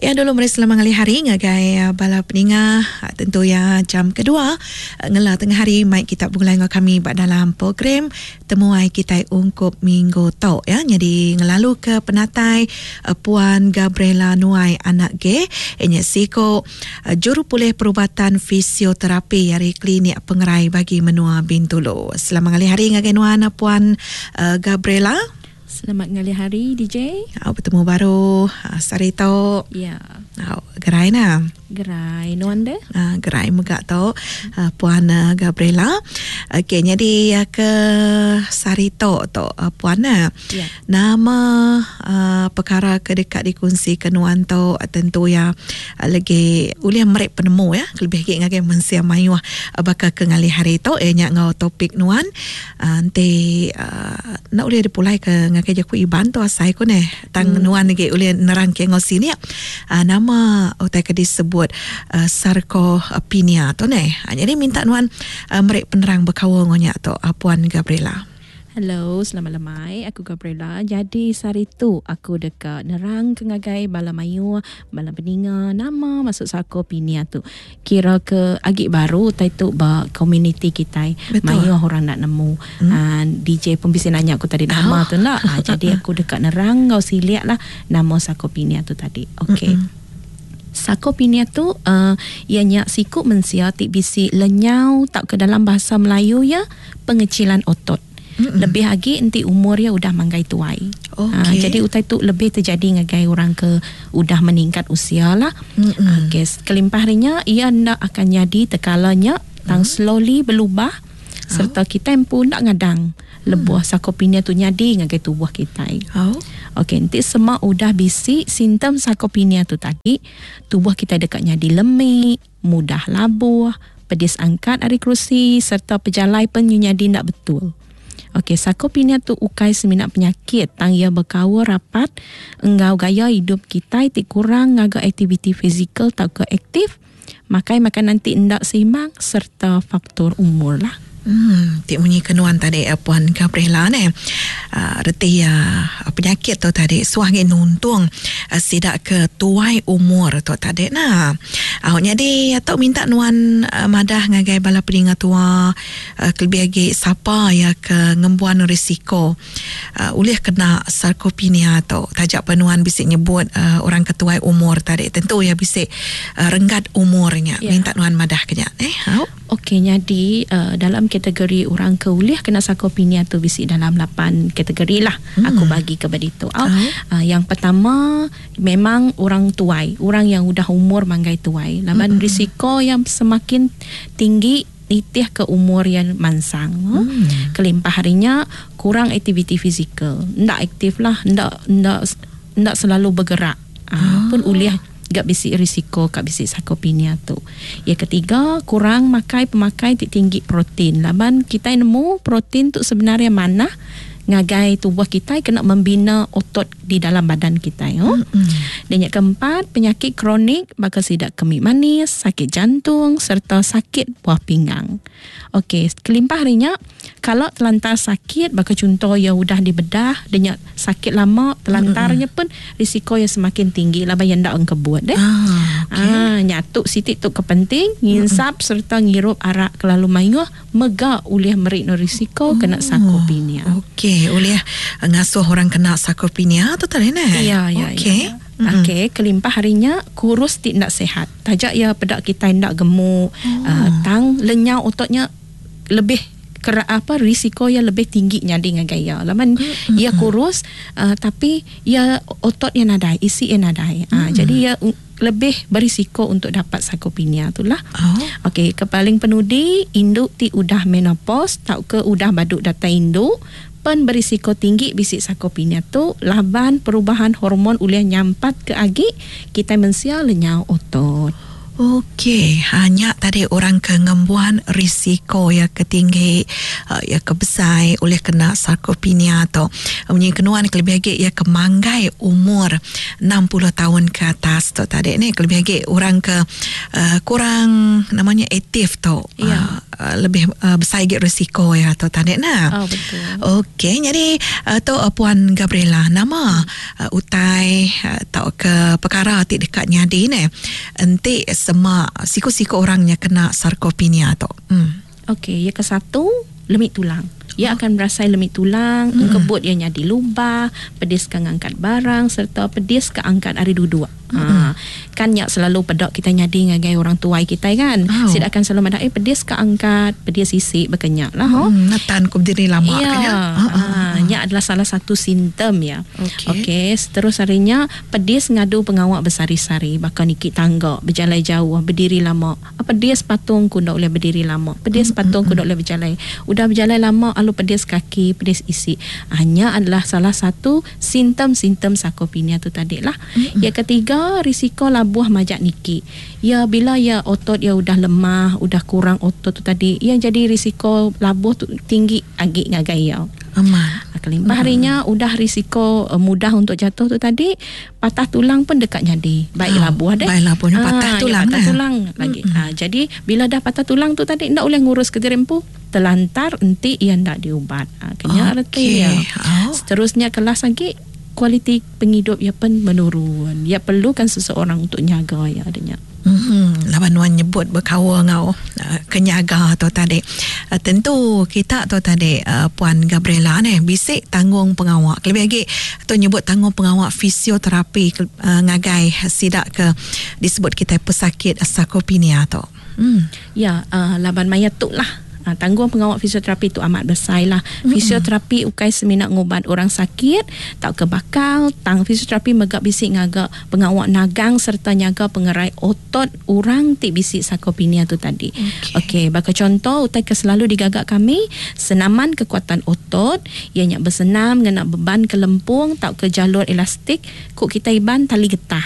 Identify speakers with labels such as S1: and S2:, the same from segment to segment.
S1: Ya, dulu mari selamat ngali hari ngagai bala peninga tentu ya jam kedua ngela tengah hari mai kita mulai dengan kami dalam program temuai kita ungkup minggu tok ya. Jadi ngelalu ke penatai Puan Gabriela Nuai anak G enya siko juru pulih perubatan fisioterapi dari klinik pengerai bagi menua Bintulu. Selamat ngali hari ngagai nuana Puan Gabriela.
S2: Selamat ngali hari DJ.
S1: Bertemu baru Sarito.
S2: Ya.
S1: Gerai na.
S2: Gerai nuanda.
S1: Gerai megak tau Puan Gabriela. Okey, jadi ke Sarito tu Puan na.
S2: Ya.
S1: Nama perkara kedekat dikongsi ke nuan tu tentu ya lagi uliah merek penemu ya. Lebih lagi ngagai mensia mayuah bakal ke ngali hari tu nya ngau topik nuan. Nanti nak uliah dipulai ke ngagai jaku iban tu asai ko ne tang nuan lagi uliah nerang ke ngau sini nama utai ke disebut sarcopenia tu ne. Jadi minta nuan merek penerang berkawa ngonya tu Puan Gabriela.
S2: Hello, selamat lemai. Aku Gabriela. Jadi sari tu aku dekat nerang kengagai bala mayu, bala peninga nama masuk sarcopenia tu. Kira ke agik baru tai tu ba community kita. Mayu orang nak nemu. DJ pun bisa nanya aku tadi nama tu nak. Jadi aku dekat nerang kau siliak lah nama sarcopenia tu tadi. Okey. Sarcopenia tu ianya siku mensia tik bisi lenyau tak ke dalam bahasa Melayu ya pengecilan otot. Lebih lagi nanti umur ya udah manggai tuai. Jadi utai tu lebih terjadi ngagai orang ke udah meningkat usia lah. Kelimpah harinya ia nak akan jadi tekalanya tang slowly berubah serta kita pun nak ngadang lebuah sarcopenia tu nyadi ngagai tubuh kita. Nanti semua udah bisi simptom sarcopenia tu tadi tubuh kita dekat nyadi lemik, mudah labuh, pedis angkat dari kerusi serta pejalai pun nyadi ndak betul. Sarcopenia tu ukai seminat penyakit tang ia berkawa rapat enggau gaya hidup kita tik kurang ngaga aktiviti fizikal tak ke aktif makai makan nanti ndak seimbang serta faktor umur lah.
S1: Tik bunyi kenuan tadi Puan Gabriela ni reti penyakit tu tadi suang nuntung sidak ke tuai umur tu tadi nah. Jadi atau minta nuan madah ngagai bala peninga tua lebih lagi siapa ya ke ngembuan risiko ulih kena sarcopenia tu tajak penuan bisik nyebut orang ketuai umur tadi tentu ya bisik renggat umurnya minta nuan madah kejap
S2: jadi dalam kategori orang keuliah kena sarcopenia tu bisik dalam 8 kategori lah. Aku bagi kepada itu. Yang pertama memang orang tuai, orang yang udah umur manggai tuai. Laman risiko yang semakin tinggi nitih ke umur yang mansang. Kelimpah harinya kurang aktiviti fizikal. Ndak aktif lah, ndak selalu bergerak. Pun uliah gak bisi risiko kat bisi sarcopenia tu. Yang ketiga, kurang pemakai tinggi protein. Laban kita nemu protein tu sebenarnya mana ngagai tubuh kita kena membina otot di dalam badan kita. Dan yang keempat, penyakit kronik bakal sidak kemih manis, sakit jantung serta sakit buah pinggang. Kelimpah harinya kalau telantar sakit bakal contoh yang udah dibedah dengan sakit lama telantarnya pun risiko yang semakin tinggi lah yang ndak engke buat nyatuk sitik tu kepenting nginsap serta ngirup arak kelalu mayuh mega uliah merik no risiko kena sarcopenia.
S1: Uliah ngasuh orang kena sarcopenia tu tadi nah.
S2: Ya. Kelimpah harinya kurus tidak sehat. Tajak ya pedak kita ndak gemuk, tang lenyau ototnya lebih risiko yang lebih tinggi nyadi dengan gaya. Laman ia kurus tapi ia otot yang nadai, isi yang nadai. Jadi ia lebih berisiko untuk dapat sarcopenia itulah. Kepaling penudi induk ti udah menopause tau ke udah baduk data induk pen berisiko tinggi bisik sarcopenia tu laban perubahan hormon uliah nyampat ke agi kita mensia lenyau otot.
S1: Okey, hanya tadi orang kengembuan risiko ya ketinggi ya kebesar oleh kena sarkopenia atau punya kenuan kelebih lagi ya kemanggai umur 60 tahun ke atas tu tadi ni kelebih lagi orang ke kurang namanya aktif tu lebih besar lagi risiko ya tu tadi nah.
S2: Oh betul.
S1: Okey, jadi tu Puan Gabriela nama utai tau ke perkara ti dekat nyadi ni enti sama siku-siku orangnya kena sarkopenia tu.
S2: Okey, yang ke satu lemit tulang. Ia akan berasai lemit tulang, kebut ia nyadi lubah, pedis ke angkat barang serta pedis ke angkat hari duduk. Kan yak selalu pedok kita nyadi ngagai orang tua kita kan. Sidak akan selalu ada pedis ke angkat, pedis sisik berkenyak lah.
S1: Natan ku berdiri lama kan.
S2: Nya adalah salah satu simptom ya. Okey, seterus harinya pedis ngadu pengawak bersari-sari, bakal nikit tangga, berjalan jauh, berdiri lama. Pedis patung ku ndak boleh berdiri lama. Pedis patung ku ndak boleh berjalan. Udah berjalan lama lalu pedis kaki, pedis isi. Hanya adalah salah satu simptom-simptom sarkopenia tu tadi lah. Yang ketiga, risiko labuh majak niki. Ya bila ya otot ya udah lemah, udah kurang otot tu tadi, ya jadi risiko labuh tu tinggi agak ngagai ya.
S1: Aman.
S2: Kelimpah harinya udah risiko mudah untuk jatuh tu tadi, patah tulang pun dekat nyadi. Baik labuh dah.
S1: Baik labuhnya patah tulang.
S2: Patah tulang lagi. Jadi bila dah patah tulang tu tadi ndak boleh ngurus ke dirempu, terlantar enti ia ndak diubat. Kena reti ya. Seterusnya kelas lagi kualiti penghidup ia pun menurun. Ia perlukan seseorang untuk nyaga ya adanya.
S1: Lawan wan nyebut berkawa ngau kenyaga tu tadi. Tentu kita tu tadi Puan Gabriela ni bisik tanggung pengawak. Lebih lagi tu nyebut tanggung pengawak fisioterapi ngagai sidak ke disebut kita pesakit sarkopenia tu.
S2: Ya, laban mayat tu lah. Tanggung pengawak fisioterapi itu amat besar lah. Fisioterapi ukai seminat ngubat orang sakit, tak kebakal, tang fisioterapi megak bisik ngagak pengawak nagang serta nyaga pengerai otot orang ti bisik sarkopenia tu tadi. Okey, baka contoh utai ke selalu digagak kami senaman kekuatan otot, ianya bersenam ngena beban ke lempung, tak ke jalur elastik, kuk kita iban tali getah.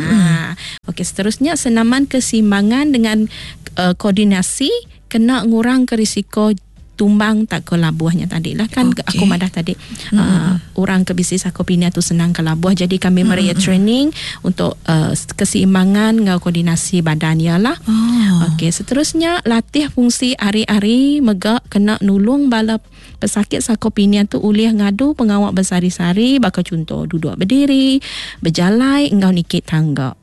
S2: Okey, seterusnya senaman keseimbangan dengan koordinasi kena ngurang ke risiko tumbang tak ke labuhnya tadi lah kan. Aku madah tadi orang ke bisnis sarkopenia tu senang ke labuh, jadi kami meria training untuk keseimbangan dengan koordinasi badan ya lah. Okey, seterusnya latih fungsi hari-hari megak kena nulung bala pesakit sarkopenia tu ulih ngadu pengawak bersari-sari, bakal contoh duduk berdiri, berjalan engkau nikit tangga.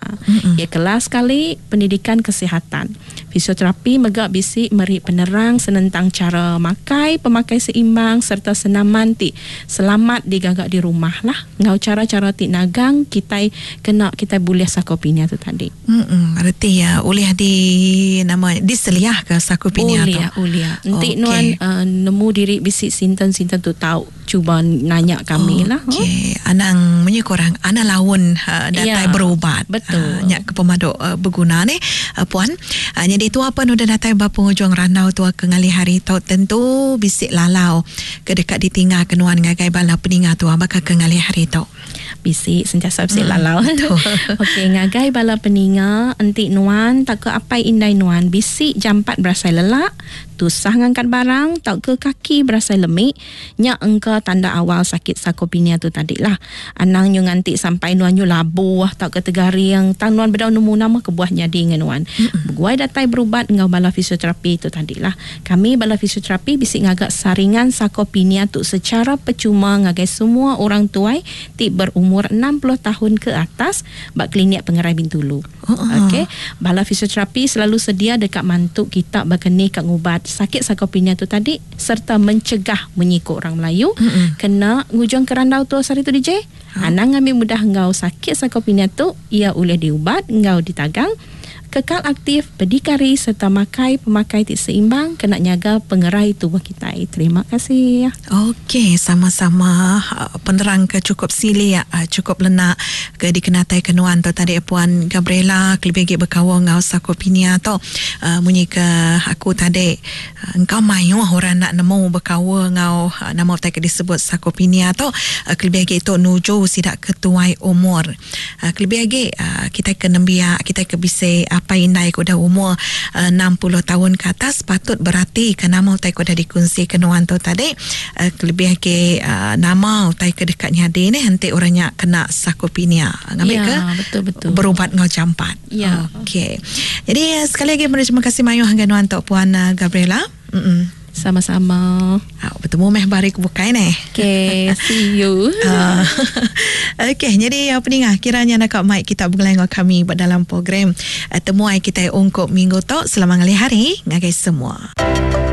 S2: Ya kelas kali pendidikan kesihatan. Fisioterapi megak bisik meri penerang senentang cara pemakai seimbang serta senaman ti selamat digagak di rumah lah. Ngau cara-cara ti nagang kita boleh sarkopenia tu tadi.
S1: Arti ya boleh di nama diseliah ke sarkopenia tu.
S2: Boleh. Nanti nuan nemu diri bisik sinten-sinten tu tahu cuba nanya kami lah.
S1: Okey, anang menyekorang ana lawan datai berubat.
S2: Betul.
S1: Nyak ke pemaduk berguna ni Puan. Jadi tu apa nu dah datai bapa hujung ranau tu ke ngali hari tu tentu bisik lalau ke dekat ditinggal kenuan ngagai bala peninga tu bakal ke ngali hari tu.
S2: Bisik sentiasa bisik lalau. Okey, ngagai bala peninga enti nuan tak ke apai indai nuan bisik jam 4 berasai lelak, tusah ngangkat barang, tak ke kaki berasai lemik, nya engka tanda awal sakit sarkopenia tu tadi lah. Anang nyu nganti sampai nuan nyu labuh, tak ke tegaring, tang nuan bedau nemu nama kebuah nyadi dengan nuan. Berguai datai berubat ngau bala fisioterapi tu tadi lah. Kami bala fisioterapi bisik ngagak saringan sarkopenia tu secara percuma ngagai semua orang tuai ti berumur 60 tahun ke atas bak klinik pengerai Bintulu. Okey, bala fisioterapi selalu sedia dekat mantuk kita berkeni kat ngubat sakit sarkopenia tu tadi serta mencegah menyikut orang Melayu kena ngujung kerandau tu hari tu DJ. Anang ambil mudah ngau sakit sarkopenia tu ia boleh diubat ngau ditagang kekal aktif, berdikari serta pemakai tik seimbang kena nyaga pengerai tubuh kita. Terima kasih ya.
S1: Okey, sama-sama penerang ke cukup sili cukup lenak ke dikenatai kenuan tu tadi Puan Gabriela kelebih berkawa ngau sarkopenia tu munyi ke aku tadi engkau mayu orang nak nemu berkawa ngau nama tak disebut sarkopenia tu kelebih tu nuju sidak ketuai umur kelebih kita ke nembia kita ke bisik sampai naik dah umur 60 tahun ke atas patut berarti ke nama utai ko dah dikunci kenuan tu tadi lebih ke nama utai ke dekatnya ade ni henti orangnya kena sarkopenia ngambil ke
S2: betul
S1: berubat ngau campat. Okey. Jadi sekali lagi terima kasih Mayu kenuan Tok Puan Gabriela.
S2: Sama-sama.
S1: Bertemu meh bari kebukai ni.
S2: Okay, see you.
S1: Okay, jadi peningah kiranya nak mic kita bergelang kami dalam program temuai kita ungkup minggu tu selama hari ngagai semua.